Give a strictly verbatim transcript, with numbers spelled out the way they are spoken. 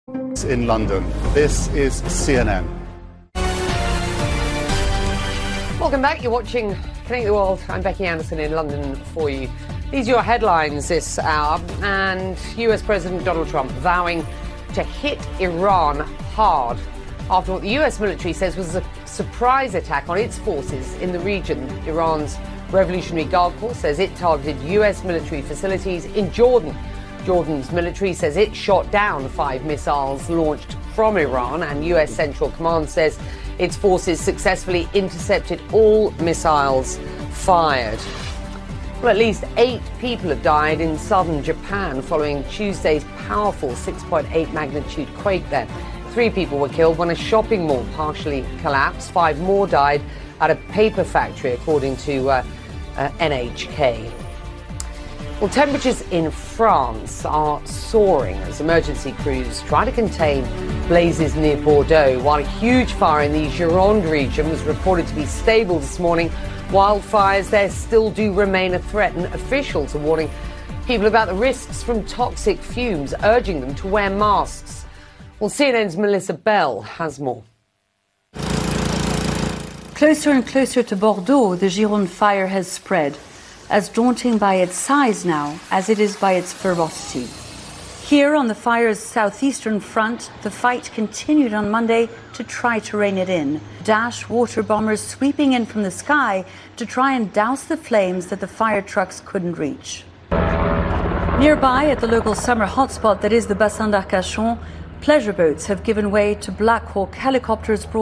In London. This is C N N. Welcome back. You're watching Connect the World. I'm Becky Anderson in London for you. These are your headlines this hour. And U S President Donald Trump vowing to hit Iran hard after what the U S military says was a surprise attack on its forces in the region. Iran's Revolutionary Guard Corps says it targeted U S military facilities in Jordan. Jordan's military says it shot down five missiles launched from Iran, and U S Central Command says its forces successfully intercepted all missiles fired. Well, at least eight people have died in southern Japan following Tuesday's powerful six point eight magnitude quake there. Three people were killed when a shopping mall partially collapsed. Five more died at a paper factory, according to uh, uh, N H K. Well, temperatures in France are soaring as emergency crews try to contain blazes near Bordeaux, while a huge fire in the Gironde region was reported to be stable this morning. Wildfires there still do remain a threat, and officials are warning people about the risks from toxic fumes, urging them to wear masks. Well, C N N's Melissa Bell has more. Closer and closer to Bordeaux, the Gironde fire has spread, as daunting by its size now as it is by its ferocity. Here on the fire's southeastern front, the fight continued on Monday to try to rein it in. Dash water bombers sweeping in from the sky to try and douse the flames that the fire trucks couldn't reach. Nearby, at the local summer hotspot that is the Bassin d'Arcachon, pleasure boats have given way to Black Hawk helicopters brought